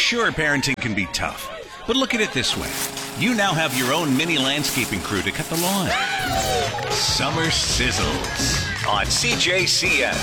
Sure, parenting can be tough, but look at it this way. You now have your own mini landscaping crew to cut the lawn. Summer Sizzles on CJCS.